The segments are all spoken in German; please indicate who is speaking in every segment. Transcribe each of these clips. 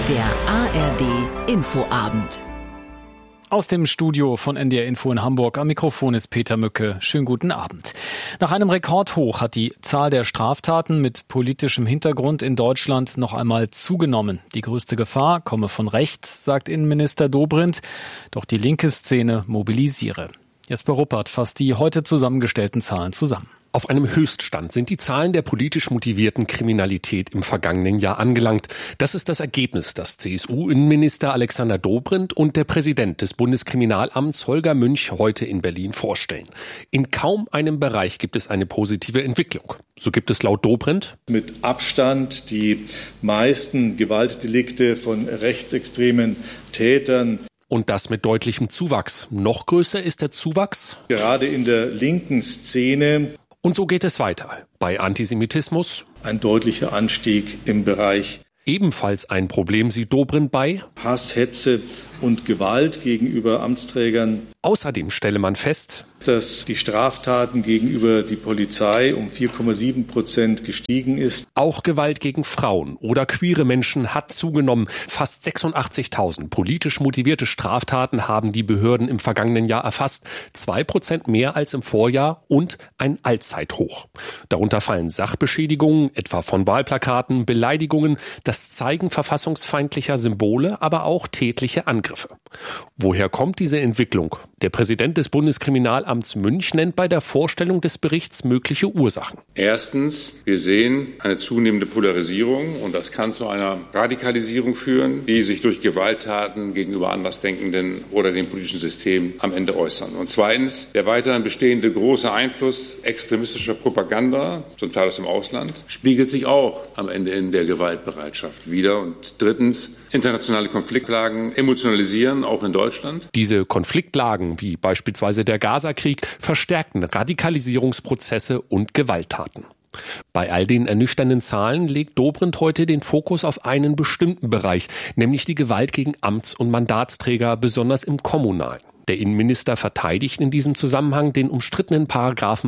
Speaker 1: Der ARD Infoabend.
Speaker 2: Aus dem Studio von NDR Info in Hamburg am Mikrofon ist Peter Mücke. Schönen guten Abend. Nach einem Rekordhoch hat die Zahl der Straftaten mit politischem Hintergrund in Deutschland noch einmal zugenommen. Die größte Gefahr komme von rechts, sagt Innenminister Dobrindt. Doch die linke Szene mobilisiere. Jesper Ruppert fasst die heute zusammengestellten Zahlen zusammen.
Speaker 3: Auf einem Höchststand sind die Zahlen der politisch motivierten Kriminalität im vergangenen Jahr angelangt. Das ist das Ergebnis, das CSU-Innenminister Alexander Dobrindt und der Präsident des Bundeskriminalamts Holger Münch heute in Berlin vorstellen. In kaum einem Bereich gibt es eine positive Entwicklung. So gibt es laut Dobrindt
Speaker 4: mit Abstand die meisten Gewaltdelikte von rechtsextremen Tätern.
Speaker 3: Und das mit deutlichem Zuwachs. Noch größer ist der Zuwachs
Speaker 4: gerade in der linken Szene.
Speaker 3: Und so geht es weiter. Bei Antisemitismus
Speaker 4: ein deutlicher Anstieg im Bereich.
Speaker 3: Ebenfalls ein Problem sieht Dobrindt bei
Speaker 4: Hass, Hetze und Gewalt gegenüber Amtsträgern.
Speaker 3: Außerdem stelle man fest,
Speaker 4: dass die Straftaten gegenüber die Polizei um 4,7% gestiegen ist.
Speaker 3: Auch Gewalt gegen Frauen oder queere Menschen hat zugenommen. Fast 86.000 politisch motivierte Straftaten haben die Behörden im vergangenen Jahr erfasst. 2% mehr als im Vorjahr und ein Allzeithoch. Darunter fallen Sachbeschädigungen, etwa von Wahlplakaten, Beleidigungen, das Zeigen verfassungsfeindlicher Symbole, aber auch tätliche Angriffe. Woher kommt diese Entwicklung? Der Präsident des Bundeskriminalamts Münch nennt bei der Vorstellung des Berichts mögliche Ursachen.
Speaker 5: Erstens, wir sehen eine zunehmende Polarisierung und das kann zu einer Radikalisierung führen, die sich durch Gewalttaten gegenüber Andersdenkenden oder dem politischen System am Ende äußern. Und zweitens, der weiterhin bestehende große Einfluss extremistischer Propaganda, zum Teil aus dem Ausland, spiegelt sich auch am Ende in der Gewaltbereitschaft wider. Und drittens, internationale Konfliktlagen emotionalisieren, auch in Deutschland.
Speaker 3: Diese Konfliktlagen, wie beispielsweise der Gaza-Krieg, verstärkten Radikalisierungsprozesse und Gewalttaten. Bei all den ernüchternden Zahlen legt Dobrindt heute den Fokus auf einen bestimmten Bereich, nämlich die Gewalt gegen Amts- und Mandatsträger, besonders im Kommunalen. Der Innenminister verteidigt in diesem Zusammenhang den umstrittenen Paragraphen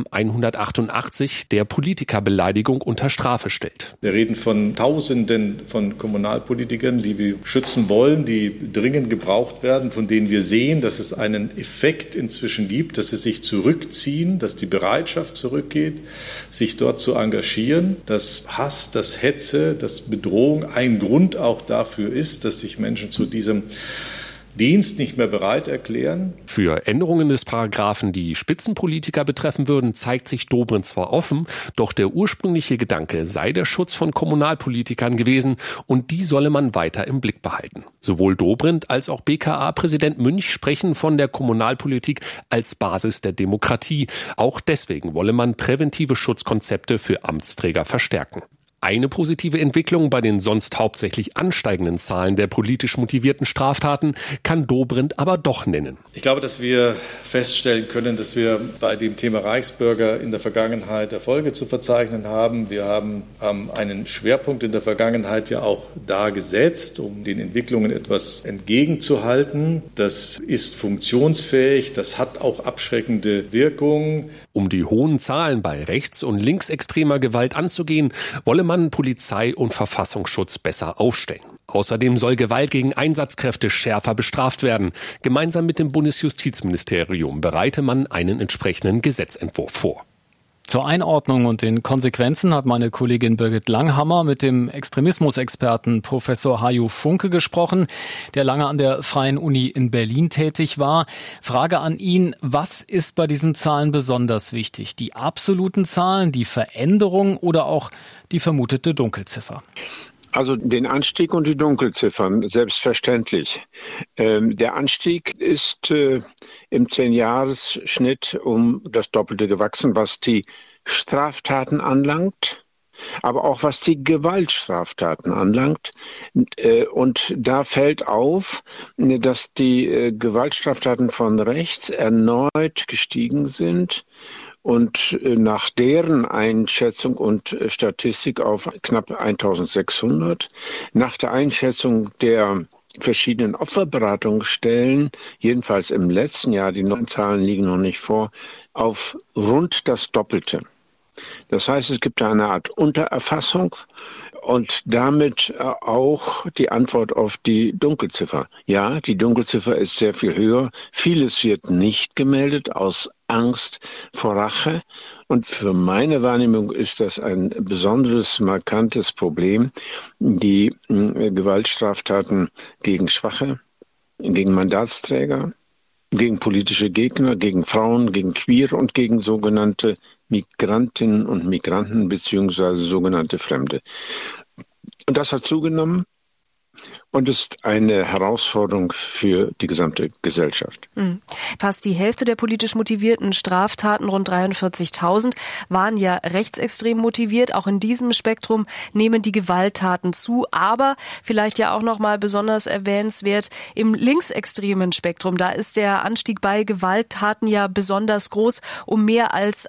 Speaker 3: 188, der Politikerbeleidigung unter Strafe stellt.
Speaker 4: Wir reden von Tausenden von Kommunalpolitikern, die wir schützen wollen, die dringend gebraucht werden, von denen wir sehen, dass es einen Effekt inzwischen gibt, dass sie sich zurückziehen, dass die Bereitschaft zurückgeht, sich dort zu engagieren, dass Hass, dass Hetze, dass Bedrohung ein Grund auch dafür ist, dass sich Menschen zu diesem Dienst nicht mehr bereit erklären.
Speaker 3: Für Änderungen des Paragraphen, die Spitzenpolitiker betreffen würden, zeigt sich Dobrindt zwar offen, doch der ursprüngliche Gedanke sei der Schutz von Kommunalpolitikern gewesen und die solle man weiter im Blick behalten. Sowohl Dobrindt als auch BKA-Präsident Münch sprechen von der Kommunalpolitik als Basis der Demokratie. Auch deswegen wolle man präventive Schutzkonzepte für Amtsträger verstärken. Eine positive Entwicklung bei den sonst hauptsächlich ansteigenden Zahlen der politisch motivierten Straftaten kann Dobrindt aber doch nennen.
Speaker 4: Ich glaube, dass wir feststellen können, dass wir bei dem Thema Reichsbürger in der Vergangenheit Erfolge zu verzeichnen haben. Wir haben einen Schwerpunkt in der Vergangenheit ja auch da gesetzt, um den Entwicklungen etwas entgegenzuhalten. Das ist funktionsfähig, das hat auch abschreckende Wirkung.
Speaker 3: Um die hohen Zahlen bei rechts- und linksextremer Gewalt anzugehen, wolle man Polizei und Verfassungsschutz besser aufstellen. Außerdem soll Gewalt gegen Einsatzkräfte schärfer bestraft werden. Gemeinsam mit dem Bundesjustizministerium bereite man einen entsprechenden Gesetzentwurf vor.
Speaker 2: Zur Einordnung und den Konsequenzen hat meine Kollegin Birgit Langhammer mit dem Extremismusexperten Professor Hajo Funke gesprochen, der lange an der Freien Uni in Berlin tätig war. Frage an ihn, was ist bei diesen Zahlen besonders wichtig? Die absoluten Zahlen, die Veränderung oder auch die vermutete Dunkelziffer?
Speaker 6: Also den Anstieg und die Dunkelziffern, selbstverständlich. Der Anstieg ist im 10-Jahres-Schnitt um das Doppelte gewachsen, was die Straftaten anlangt, aber auch was die Gewaltstraftaten anlangt. Und da fällt auf, dass die Gewaltstraftaten von rechts erneut gestiegen sind und nach deren Einschätzung und Statistik auf knapp 1600, nach der Einschätzung der verschiedenen Opferberatungsstellen, jedenfalls im letzten Jahr, die neuen Zahlen liegen noch nicht vor, auf rund das Doppelte. Das heißt, es gibt eine Art Untererfassung Und damit auch die Antwort auf die Dunkelziffer. Ja, die Dunkelziffer ist sehr viel höher. Vieles wird nicht gemeldet aus Angst vor Rache. Und für meine Wahrnehmung ist das ein besonderes, markantes Problem. Die Gewaltstraftaten gegen Schwache, gegen Mandatsträger, gegen politische Gegner, gegen Frauen, gegen Queer und gegen sogenannte Migrantinnen und Migranten beziehungsweise sogenannte Fremde. Und das hat zugenommen und ist eine Herausforderung für die gesamte Gesellschaft.
Speaker 7: Fast die Hälfte der politisch motivierten Straftaten, rund 43.000, waren ja rechtsextrem motiviert. Auch in diesem Spektrum nehmen die Gewalttaten zu. Aber vielleicht ja auch noch mal besonders erwähnenswert im linksextremen Spektrum. Da ist der Anstieg bei Gewalttaten ja besonders groß, um mehr als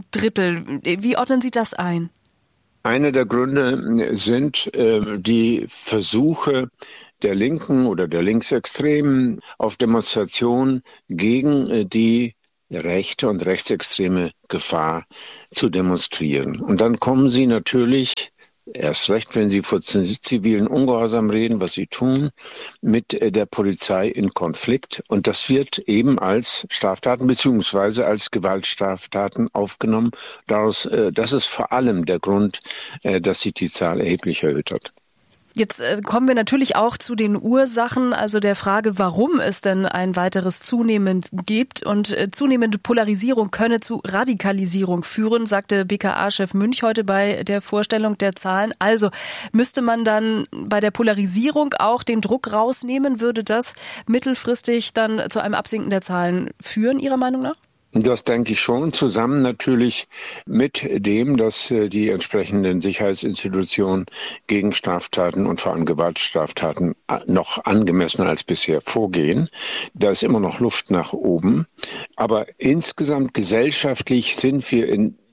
Speaker 7: 1/3. Wie ordnen Sie das ein?
Speaker 6: Einer der Gründe sind die Versuche der Linken oder der Linksextremen auf Demonstrationen gegen die rechte und rechtsextreme Gefahr zu demonstrieren. Und dann kommen sie natürlich, erst recht, wenn sie von zivilen Ungehorsam reden, was sie tun, mit der Polizei in Konflikt. Und das wird eben als Straftaten bzw. als Gewaltstraftaten aufgenommen. Das ist vor allem der Grund, dass sich die Zahl erheblich erhöht hat.
Speaker 7: Jetzt kommen wir natürlich auch zu den Ursachen, also der Frage, warum es denn ein weiteres Zunehmen gibt. Und zunehmende Polarisierung könne zu Radikalisierung führen, sagte BKA-Chef Münch heute bei der Vorstellung der Zahlen. Also müsste man dann bei der Polarisierung auch den Druck rausnehmen? Würde das mittelfristig dann zu einem Absinken der Zahlen führen, Ihrer Meinung nach?
Speaker 6: Das denke ich schon, zusammen natürlich mit dem, dass die entsprechenden Sicherheitsinstitutionen gegen Straftaten und vor allem Gewaltstraftaten noch angemessener als bisher vorgehen. Da ist immer noch Luft nach oben. Aber insgesamt gesellschaftlich sind wir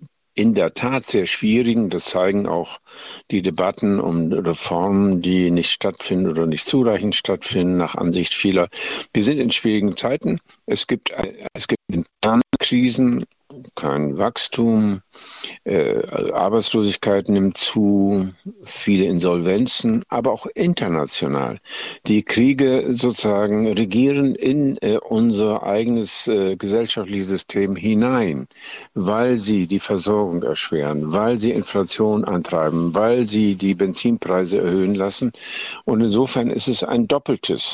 Speaker 6: in der Tat sehr schwierigen, das zeigen auch die Debatten um Reformen, die nicht stattfinden oder nicht zureichend stattfinden, nach Ansicht vieler. Wir sind in schwierigen Zeiten. Es gibt interne Krisen, kein Wachstum, Arbeitslosigkeit nimmt zu, viele Insolvenzen, aber auch international. Die Kriege sozusagen regieren in unser eigenes gesellschaftliches System hinein, weil sie die Versorgung erschweren, weil sie Inflation antreiben, weil sie die Benzinpreise erhöhen lassen. Und insofern ist es ein doppeltes.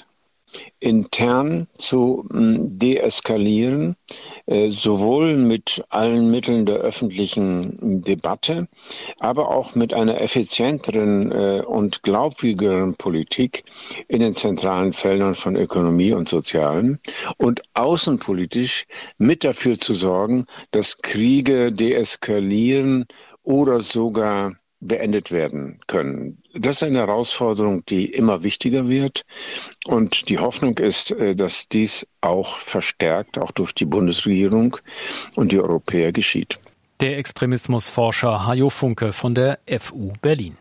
Speaker 6: Intern zu deeskalieren, sowohl mit allen Mitteln der öffentlichen Debatte, aber auch mit einer effizienteren und glaubwürdigeren Politik in den zentralen Feldern von Ökonomie und Sozialem und außenpolitisch mit dafür zu sorgen, dass Kriege deeskalieren oder sogar beendet werden können. Das ist eine Herausforderung, die immer wichtiger wird. Und die Hoffnung ist, dass dies auch verstärkt, auch durch die Bundesregierung und die Europäer geschieht.
Speaker 2: Der Extremismusforscher Hajo Funke von der FU Berlin.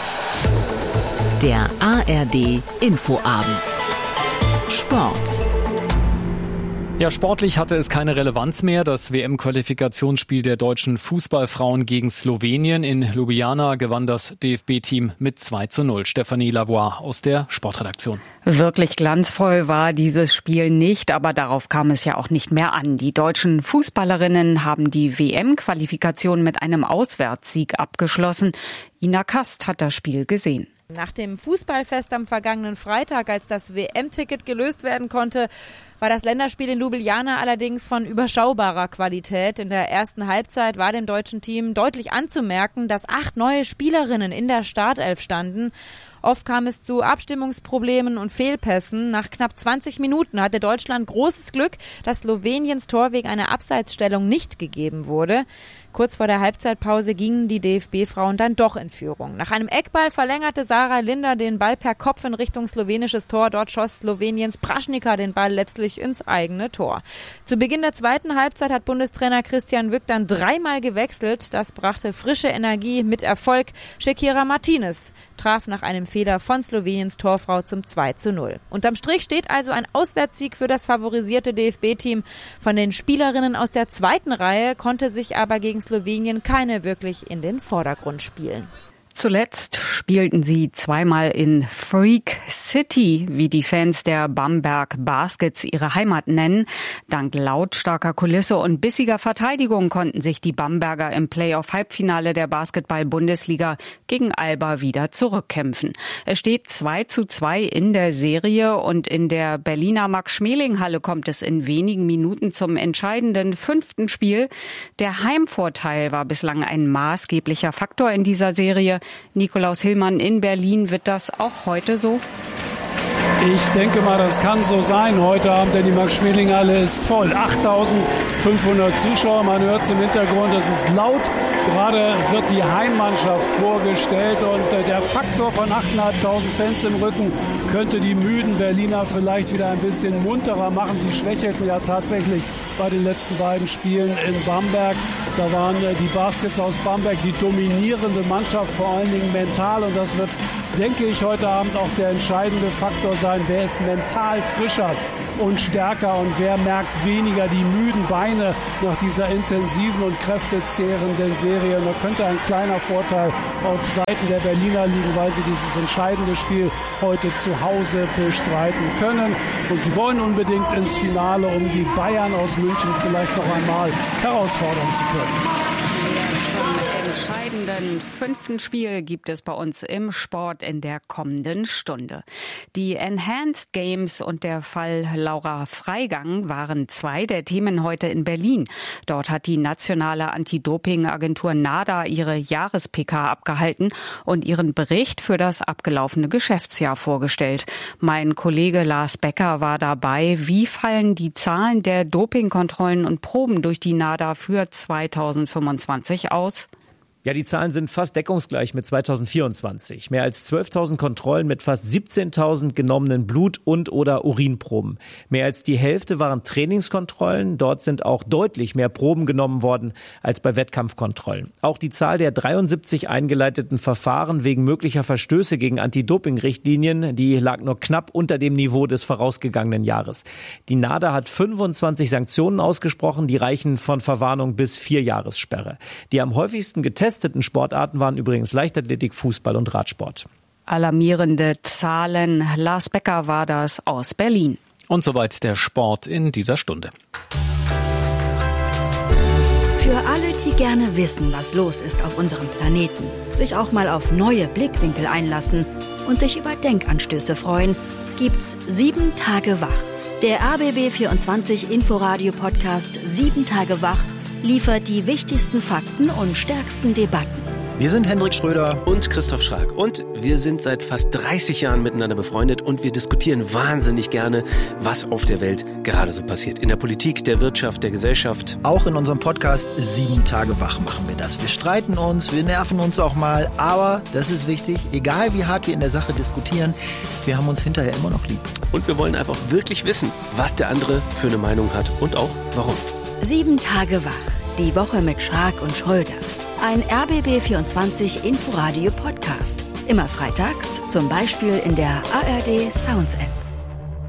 Speaker 1: Der ARD Infoabend. Sport.
Speaker 2: Ja, sportlich hatte es keine Relevanz mehr. Das WM-Qualifikationsspiel der deutschen Fußballfrauen gegen Slowenien in Ljubljana gewann das DFB-Team mit 2:0. Stefanie Lavoie aus der Sportredaktion.
Speaker 8: Wirklich glanzvoll war dieses Spiel nicht, aber darauf kam es ja auch nicht mehr an. Die deutschen Fußballerinnen haben die WM-Qualifikation mit einem Auswärtssieg abgeschlossen. Ina Kast hat das Spiel gesehen.
Speaker 9: Nach dem Fußballfest am vergangenen Freitag, als das WM-Ticket gelöst werden konnte, war das Länderspiel in Ljubljana allerdings von überschaubarer Qualität. In der ersten Halbzeit war dem deutschen Team deutlich anzumerken, dass 8 neue Spielerinnen in der Startelf standen. Oft kam es zu Abstimmungsproblemen und Fehlpässen. Nach knapp 20 Minuten hatte Deutschland großes Glück, dass Sloweniens Tor wegen einer Abseitsstellung nicht gegeben wurde. Kurz vor der Halbzeitpause gingen die DFB-Frauen dann doch in Führung. Nach einem Eckball verlängerte Sarah Linder den Ball per Kopf in Richtung slowenisches Tor. Dort schoss Sloweniens Praschnika den Ball letztlich ins eigene Tor. Zu Beginn der zweiten Halbzeit hat Bundestrainer Christian Wück dann 3-mal gewechselt. Das brachte frische Energie mit Erfolg. Shakira Martinez traf nach einem Fehler von Sloweniens Torfrau zum 2:0. Unterm Strich steht also ein Auswärtssieg für das favorisierte DFB-Team. Von den Spielerinnen aus der zweiten Reihe konnte sich aber gegen Slowenien keine wirklich in den Vordergrund spielen.
Speaker 8: Zuletzt spielten sie zweimal in Freak City, wie die Fans der Bamberg Baskets ihre Heimat nennen. Dank lautstarker Kulisse und bissiger Verteidigung konnten sich die Bamberger im Playoff-Halbfinale der Basketball-Bundesliga gegen Alba wieder zurückkämpfen. Es steht 2:2 in der Serie und in der Berliner Max-Schmeling-Halle kommt es in wenigen Minuten zum entscheidenden 5. Spiel. Der Heimvorteil war bislang ein maßgeblicher Faktor in dieser Serie. Nikolaus Hillmann in Berlin, wird das auch heute so?
Speaker 10: Ich denke mal, das kann so sein heute Abend, denn die Max-Schmeling-Halle ist voll. 8.500 Zuschauer, man hört es im Hintergrund, es ist laut. Gerade wird die Heimmannschaft vorgestellt und der Faktor von 8.500 Fans im Rücken könnte die müden Berliner vielleicht wieder ein bisschen munterer machen. Sie schwächelten ja tatsächlich bei den letzten beiden Spielen in Bamberg. Da waren die Baskets aus Bamberg die dominierende Mannschaft, vor allen Dingen mental. Und das wird, denke ich, heute Abend auch der entscheidende Faktor sein. Wer ist mental frischer und stärker und wer merkt weniger die müden Beine nach dieser intensiven und kräftezehrenden Serie. Und da könnte ein kleiner Vorteil auf Seiten der Berliner liegen, weil sie dieses entscheidende Spiel heute zu Hause bestreiten können. Und sie wollen unbedingt ins Finale, um die Bayern aus München vielleicht noch einmal herausfordern zu können.
Speaker 8: Zum entscheidenden 5. Spiel gibt es bei uns im Sport in der kommenden Stunde. Die Enhanced Games und der Fall Laura Freigang waren 2 der Themen heute in Berlin. Dort hat die nationale Anti-Doping-Agentur NADA ihre Jahres-PK abgehalten und ihren Bericht für das abgelaufene Geschäftsjahr vorgestellt. Mein Kollege Lars Becker war dabei. Wie fallen die Zahlen der Dopingkontrollen und Proben durch die NADA für 2025 aus?
Speaker 11: Ja, die Zahlen sind fast deckungsgleich mit 2024. Mehr als 12.000 Kontrollen mit fast 17.000 genommenen Blut- und oder Urinproben. Mehr als die Hälfte waren Trainingskontrollen. Dort sind auch deutlich mehr Proben genommen worden als bei Wettkampfkontrollen. Auch die Zahl der 73 eingeleiteten Verfahren wegen möglicher Verstöße gegen Anti-Doping-Richtlinien, die lag nur knapp unter dem Niveau des vorausgegangenen Jahres. Die NADA hat 25 Sanktionen ausgesprochen, die reichen von Verwarnung bis 4 Jahressperre. Die am häufigsten getesteten Sportarten waren übrigens Leichtathletik, Fußball und Radsport.
Speaker 8: Alarmierende Zahlen. Lars Becker war das aus Berlin.
Speaker 2: Und soweit der Sport in dieser Stunde.
Speaker 12: Für alle, die gerne wissen, was los ist auf unserem Planeten, sich auch mal auf neue Blickwinkel einlassen und sich über Denkanstöße freuen, gibt's 7 Tage wach. Der RBB24 Inforadio-Podcast 7 Tage wach liefert die wichtigsten Fakten und stärksten Debatten.
Speaker 13: Wir sind Hendrik Schröder und Christoph Schrag und wir sind seit fast 30 Jahren miteinander befreundet und wir diskutieren wahnsinnig gerne, was auf der Welt gerade so passiert. In der Politik, der Wirtschaft, der Gesellschaft.
Speaker 14: Auch in unserem Podcast 7 Tage wach machen wir das. Wir streiten uns, wir nerven uns auch mal, aber das ist wichtig, egal wie hart wir in der Sache diskutieren, wir haben uns hinterher immer noch lieb.
Speaker 13: Und wir wollen einfach wirklich wissen, was der andere für eine Meinung hat und auch warum.
Speaker 12: 7 Tage wach, die Woche mit Schrag und Schröder. Ein RBB24 Inforadio Podcast. Immer freitags, zum Beispiel in der ARD Sounds App.